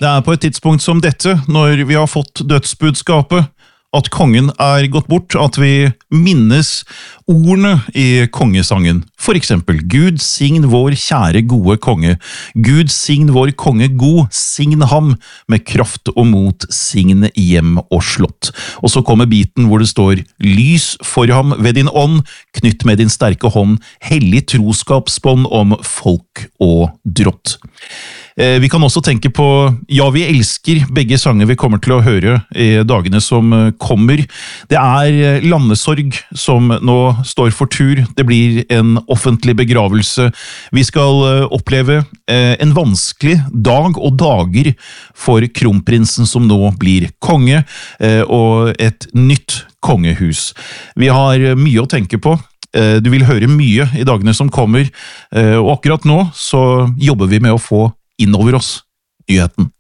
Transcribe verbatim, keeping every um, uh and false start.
Det er på et tidspunkt som dette, når vi har fått dødsbudskapet, at kongen er gått bort, at vi minnes ordene i kongesangen. For eksempel, Gud sign vår kjære gode konge. Gud sign vår konge god, sign ham med kraft og mot, sign hjem og slott. Og så kommer biten hvor det står, lys for ham ved din ånd, knytt med din sterke hånd, hellig troskapsbånd om folk og drott. Vi kan også tenke på Ja, vi elsker, begge sanger vi kommer til å høre i dagene som kommer. Det er landesorg som nå står for tur. Det blir en offentlig begravelse. Vi skal oppleve en vanskelig dag og dager for kronprinsen som nå blir konge, og et nytt kongehus. Vi har mye å tenke på. Du vil høre mye i dagene som kommer, og akkurat nå så jobber vi med å få innover oss nyheten.